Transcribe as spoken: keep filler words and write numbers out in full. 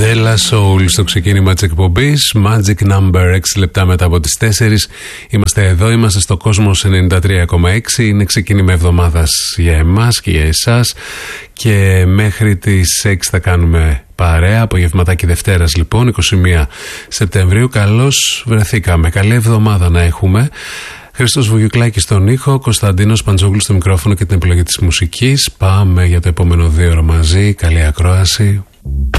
Della Soul στο ξεκίνημα της εκπομπής. Magic Number, έξι λεπτά μετά από τις τέσσερις. Είμαστε εδώ, είμαστε στο Κόσμος ενενήντα τρία κόμμα έξι. Είναι ξεκίνημα εβδομάδας για εμάς και για εσάς. Και μέχρι τις έξι θα κάνουμε παρέα. Απογευματάκι Δευτέρας λοιπόν, είκοσι μία Σεπτεμβρίου. Καλώς βρεθήκαμε. Καλή εβδομάδα να έχουμε. Χρήστος Βουγιουκλάκης στον ήχο, Κωνσταντίνος Παντζόγλου στο μικρόφωνο και την επιλογή της μουσικής. Πάμε για το επόμενο δύο ώρο μαζί. Καλή ακρόαση.